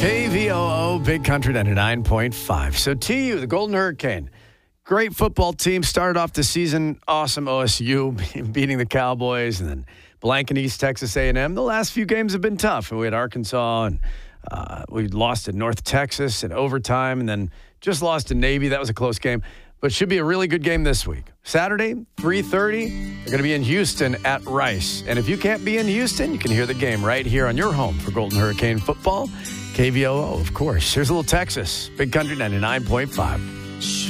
KVOO, Big Country 99.5. So TU, the Golden Hurricane, great football team. Started off the season, awesome OSU, beating the Cowboys, and then blanking East Texas A&M. The last few games have been tough. We had Arkansas, and we lost to North Texas in overtime, and then just lost to Navy. That was a close game. But should be a really good game this week. Saturday, 3:30, they're going to be in Houston at Rice. And if you can't be in Houston, you can hear the game right here on your home for Golden Hurricane football. KVOO, of course. Here's a little Texas. Big Country 99.5.